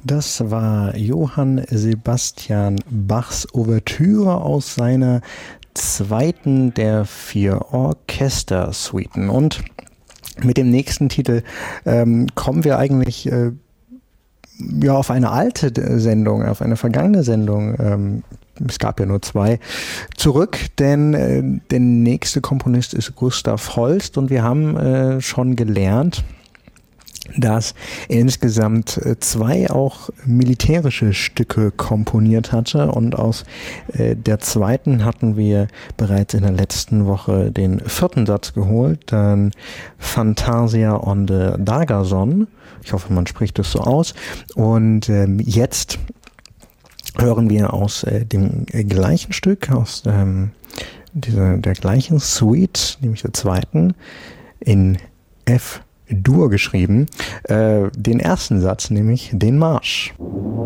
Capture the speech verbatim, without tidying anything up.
Das war Johann Sebastian Bachs Ouvertüre aus seiner zweiten der vier Orchestersuiten. Und mit dem nächsten Titel ähm, kommen wir eigentlich äh, ja auf eine alte Sendung, auf eine vergangene Sendung. Ähm, es gab ja nur zwei zurück, denn äh, der nächste Komponist ist Gustav Holst und wir haben äh, schon gelernt, dass er insgesamt zwei auch militärische Stücke komponiert hatte, und aus äh, der zweiten hatten wir bereits in der letzten Woche den vierten Satz geholt, dann Fantasia on the Dagazon. Ich hoffe, man spricht das so aus. Und ähm, jetzt hören wir aus äh, dem äh, gleichen Stück, aus ähm, dieser, der gleichen Suite, nämlich der zweiten, in F Dur geschrieben, äh, den ersten Satz, nämlich den Marsch.